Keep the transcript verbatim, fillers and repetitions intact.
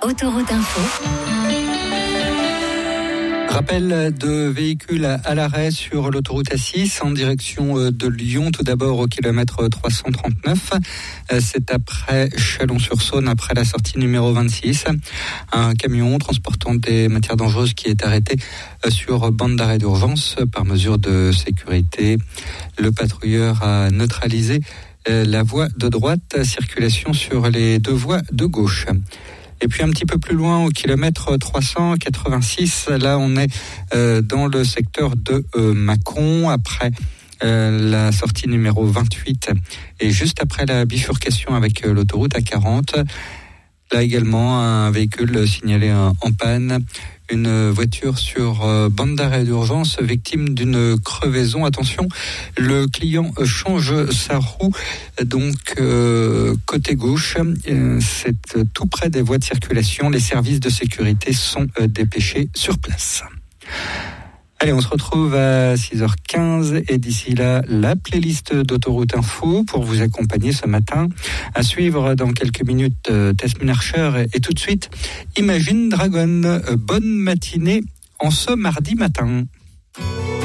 Autoroute Info. Rappel de véhicules à l'arrêt sur l'autoroute A six en direction de Lyon. Tout d'abord au kilomètre trois cent trente-neuf. C'est après Chalon-sur-Saône, après la sortie numéro vingt-six. Un camion transportant des matières dangereuses qui est arrêté sur bande d'arrêt d'urgence par mesure de sécurité. Le patrouilleur a neutralisé la voie de droite, circulation sur les deux voies de gauche. Et puis un petit peu plus loin, au kilomètre trois cent quatre-vingt-six, là on est euh, dans le secteur de euh, Mâcon, après euh, la sortie numéro vingt-huit et juste après la bifurcation avec euh, l'autoroute A quarante. Là également, un véhicule signalé en, en panne. Une voiture sur euh, bande d'arrêt d'urgence, victime d'une crevaison. Attention, le client change sa roue, donc euh, côté gauche. Euh, c'est tout près des voies de circulation. Les services de sécurité sont euh, dépêchés sur place. Allez, on se retrouve à six heures quinze et d'ici là, la playlist d'Autoroute Info pour vous accompagner ce matin. À suivre dans quelques minutes, euh, Tesmin Archer et, et tout de suite, Imagine Dragon. Euh, bonne matinée en ce mardi matin.